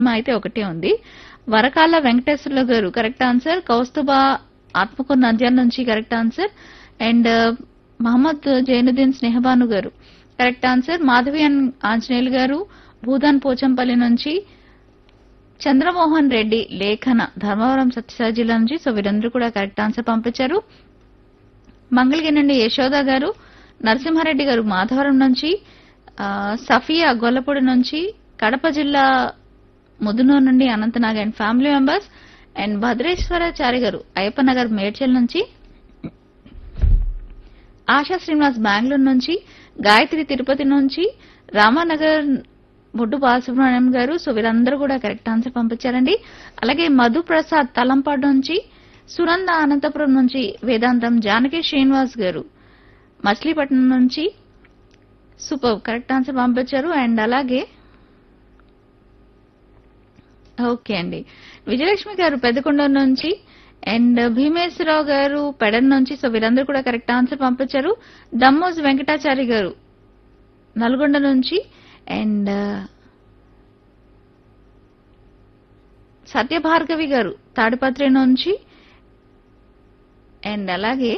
Cinema అయితే ఒకటే ఉంది. వరకాల వెంకటేశ్వర్లు గారు కరెక్ట్ ఆన్సర్. కౌస్తుభ ఆత్మకూరు నంద్యాల నుంచి correct answer. And Mohammed Zainuddin Sneha Banu గారు కరెక్ట్ ఆన్సర్. మాధవి ఆంజనేయులు గారు భూదాన్ పోచంపల్లి నుంచి. చంద్రమోహన్ రెడ్డి లేఖన ధర్మవరం సత్యసాయి జిల్లా నుంచి. సో వీరందరూ కూడా కరెక్ట్ ఆన్సర్ పంపించారు. మంగళగిరి నుండి యశోద గారు, నరసింహారెడ్డి గారు మాధవరం నుంచి, సఫియా గొల్లపూడి నుంచి, కడప జిల్లా ముదునూరు నుండి Anantnag and family members, and Bhadreswarachari గారు అయ్యప్ప నగర్ మేడ్చల్ నుంచి, ఆశా శ్రీనివాస్ బెంగళూరు నుంచి, గాయత్రి తిరుపతి నుంచి, రామానగర్ బొడ్డు బాలసుబ్రహ్మణ్యం గారు. సో వీరందరూ కూడా కరెక్ట్ ఆన్సర్ పంపించారండి. అలాగే మధు ప్రసాద్ తలంపాడు నుంచి, సునంద అనంతపురం నుంచి, వేదాంతం జానకి శ్రీనివాస్ గారు మచిలీపట్నం నుంచి సూపర్ కరెక్ట్ ఆన్సర్ పంపించారు. అండ్ అలాగే ఓకే అండి విజయలక్ష్మి గారు పెద్దకొండూరు నుంచి, అండ్ భీమేశ్వరరావు గారు పెడన్ నుంచి. సో వీరందరూ కూడా కరెక్ట్ ఆన్సర్ పంపించారు. దమ్మోజ్ వెంకటాచారి గారు నల్గొండ నుంచి, అండ్ సత్యభార్గవి గారు తాడిపత్రి నుంచి, అండ్ అలాగే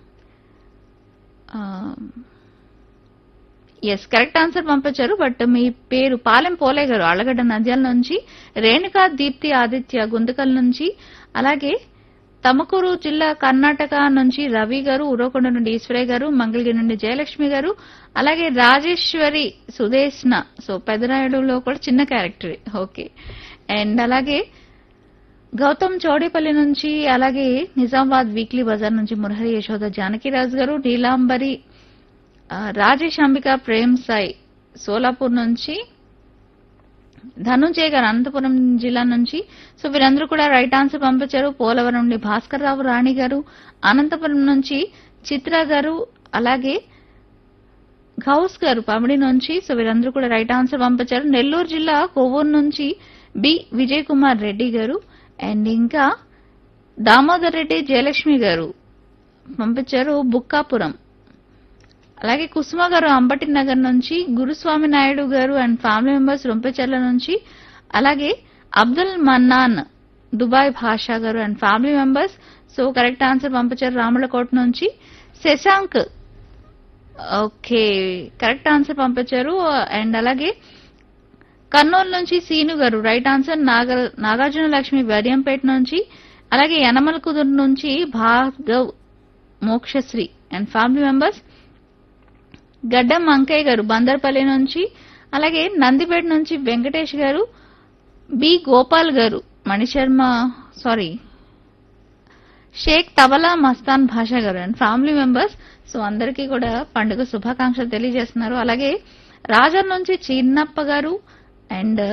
ఎస్ కరెక్ట్ ఆన్సర్ పంపించారు. బట్ మీ పేరు పాలెం పోలే గారు ఆళ్లగడ్డ నంద్యాల నుంచి, రేణుకా దీప్తి ఆదిత్య గుంతకల్ నుంచి, అలాగే తమకూరు జిల్లా కర్ణాటక నుంచి రవి గారు, ఉరవకొండ నుండి ఈశ్వరయ్య గారు, మంగళగిరి నుండి జయలక్ష్మి గారు, అలాగే రాజేశ్వరి సుదేష్ణ. సో పెదరాయుడులో కూడా చిన్న క్యారెక్టర్ ఓకే. అండ్ అలాగే గౌతమ్ చౌడేపల్లి నుంచి, అలాగే నిజామాబాద్ వీక్లీ బజార్ నుంచి మురహరి యశోద జానకిరాజు గారు, నీలాంబరి రాజేష్ అంబిక ప్రేమ్ సాయి సోలాపూర్ నుంచి, ధనుంజయ్ గారు అనంతపురం జిల్లా నుంచి. సో వీరందరూ కూడా రైట్ ఆన్సర్ పంపించారు. పోలవరం నుండి భాస్కర్ రావు రాణి గారు, అనంతపురం నుంచి చిత్ర గారు, అలాగే గౌస్ గారు పమిడి నుంచి. సో వీరందరూ కూడా రైట్ ఆన్సర్ పంపించారు. నెల్లూరు జిల్లా కొవ్వూరు నుంచి బి విజయ్ కుమార్ రెడ్డి గారు, అండ్ ఇంకా దామోదర్ రెడ్డి జయలక్ష్మి గారు పంపించారు బుక్కాపురం. అలాగే కుసుమ గారు అంబటి నగర్ నుంచి, గురుస్వామి నాయుడు గారు అండ్ ఫ్యామిలీ మెంబర్స్ రొంపెచెర్ల నుంచి, అలాగే అబ్దుల్ మన్నాన్ దుబాయ్ భాషా గారు and family members. So correct answer పంపించారు రాములకోట నుంచి. శశాంక్ ఓకే కరెక్ట్ ఆన్సర్ పంపించారు. అండ్ అలాగే కర్నూలు నుంచి సీను గారు రైట్ ఆన్సర్. నాగార్జున లక్ష్మి వరియంపేట నుంచి, అలాగే యనమల కుదురు నుంచి Bhargav Mokshasri and family members, గడ్డం అంకయ్య గారు బందర్పల్లి నుంచి, అలాగే నందిపేట నుంచి వెంకటేష్ గారు, బి గోపాల్ గారు మణిశర్మ షేక్ తబలా మస్తాన్ భాషా గారు అండ్ ఫ్యామిలీ మెంబర్స్. సో అందరికీ కూడా పండుగ శుభాకాంక్షలు తెలియజేస్తున్నారు. అలాగే రాజర్ నుంచి చిన్నప్ప గారు అండ్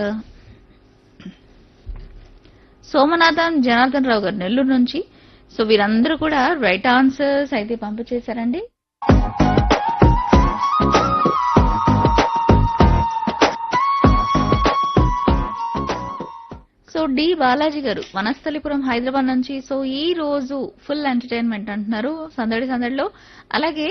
సోమనాథన్ జనార్దన్ రావు గారు నెల్లూరు నుంచి. సో వీరందరూ కూడా రైట్ ఆన్సర్స్ అయితే పంపించేశారండి. సో డి బాలాజీ గారు వనస్థలిపురం హైదరాబాద్ నుంచి. సో ఈ రోజు ఫుల్ ఎంటర్టైన్మెంట్ అంటున్నారు సందడి సందడిలో. అలాగే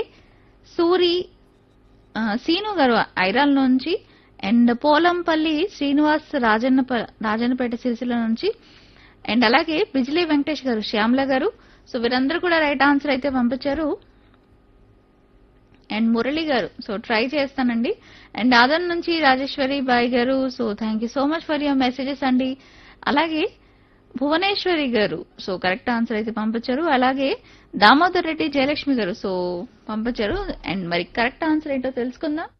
సీను గారు ఐరాల్ నుంచి, అండ్ పోలంపల్లి శ్రీనివాస్ రాజన్నపేట సిరిసిల్ల నుంచి, అండ్ అలాగే బిజిలీ వెంకటేష్ గారు శ్యామల గారు. సో వీరందరూ కూడా రైట్ ఆన్సర్ అయితే పంపించారు. అండ్ మురళి గారు సో ట్రై చేస్తానండి. అండ్ ఆదన్ నుంచి రాజేశ్వరి బాయ్ గారు. So thank you so much for your messages అండి. అలాగే భువనేశ్వరి గారు సో కరెక్ట్ ఆన్సర్ అయితే పంపించారు. అలాగే దామోదర్ రెడ్డి జయలక్ష్మి గారు సో పంపించారు. అండ్ మరి కరెక్ట్ ఆన్సర్ ఏంటో తెలుసుకుందాం.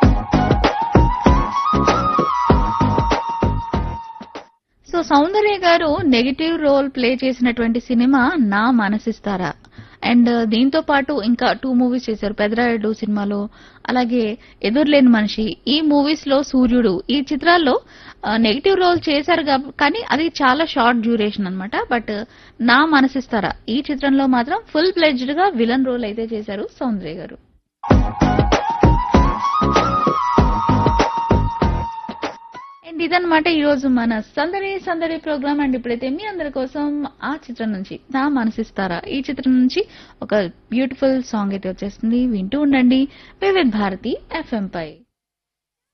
సో సౌందర్య గారు నెగటివ్ రోల్ ప్లే చేసినటువంటి సినిమా నా మనసిస్తారా. అండ్ దీంతో పాటు ఇంకా 2 మూవీస్ చేశారు. పెదరాయుడు సినిమాలో, అలాగే ఎదురులేని మనిషి, ఈ మూవీస్ లో సూర్యుడు, ఈ చిత్రాల్లో నెగిటివ్ రోల్ చేశారు కానీ అది చాలా షార్ట్ డ్యూరేషన్ అన్నమాట. బట్ నా మనసిస్తారా ఈ చిత్రంలో మాత్రం ఫుల్ ప్లెడ్జ్డ్ గా విలన్ రోల్ అయితే చేశారు సౌందర్య గారు. అండ్ ఇదన్నమాట ఈ రోజు మన సందడి ప్రోగ్రామ్. అండ్ ఇప్పుడైతే మీ అందరి కోసం ఆ చిత్రం నుంచి నా మనసిస్తారా ఈ చిత్రం నుంచి ఒక బ్యూటిఫుల్ సాంగ్ అయితే వచ్చేస్తుంది. వింటూ ఉండండి వివిధ భారతి FM పై.